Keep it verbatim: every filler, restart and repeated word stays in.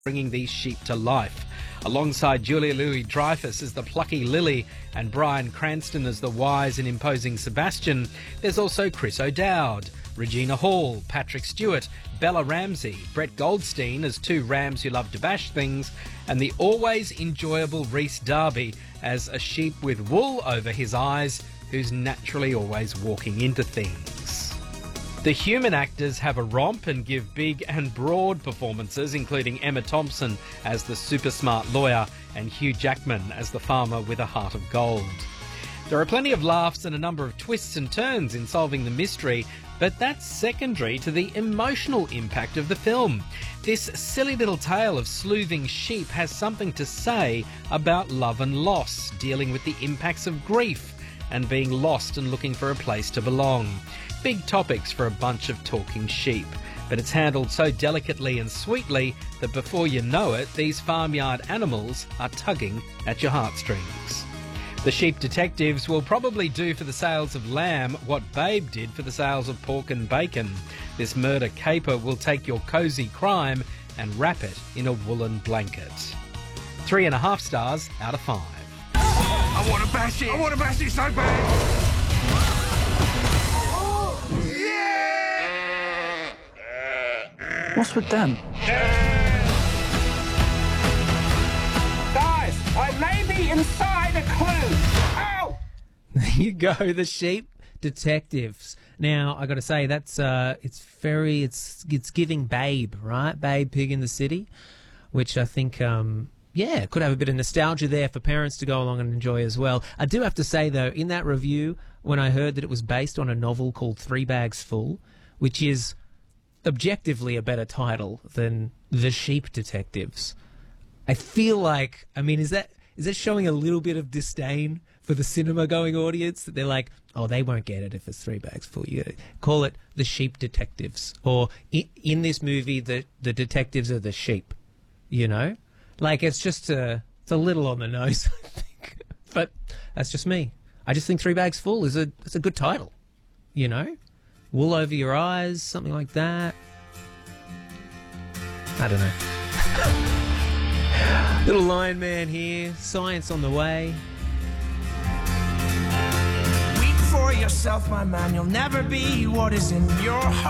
bringing these sheep to life. Alongside Julia Louis-Dreyfus as the plucky Lily and Bryan Cranston as the wise and imposing Sebastian, there's also Chris O'Dowd, Regina Hall, Patrick Stewart, Bella Ramsey, Brett Goldstein as two rams who love to bash things, and the always enjoyable Rhys Darby as a sheep with wool over his eyes who's naturally always walking into things. The human actors have a romp and give big and broad performances, including Emma Thompson as the super smart lawyer and Hugh Jackman as the farmer with a heart of gold. There are plenty of laughs and a number of twists and turns in solving the mystery, but that's secondary to the emotional impact of the film. This silly little tale of sleuthing sheep has something to say about love and loss, dealing with the impacts of grief and being lost and looking for a place to belong. Big topics for a bunch of talking sheep, but it's handled so delicately and sweetly that before you know it, these farmyard animals are tugging at your heartstrings. The sheep detectives will probably do for the sales of lamb what Babe did for the sales of pork and bacon. This murder caper will take your cosy crime and wrap it in a woolen blanket. Three and a half stars out of five. I want to bash it! I want to bash it so bad! What's with them? Guys, I may be inside a clue. Ow! There you go, the sheep detectives. Now, I got to say, that's uh, it's very, it's it's giving Babe, right? Babe Pig in the City, which I think, um, yeah, could have a bit of nostalgia there for parents to go along and enjoy as well. I do have to say, though, in that review, when I heard that it was based on a novel called Three Bags Full, which is objectively a better title than The Sheep Detectives, I feel like, I mean, is that is that showing a little bit of disdain for the cinema-going audience, that they're like, oh, they won't get it if it's Three Bags Full. You gotta call it The Sheep Detectives, or in, in this movie, the the detectives are the sheep. You know, like it's just a it's a little on the nose, I think. But that's just me. I just think Three Bags Full is a it's a good title. You know. Wool over your eyes, something like that. I don't know. Little Lion Man here, science on the way. Weep for yourself, my man, you'll never be what is in your heart.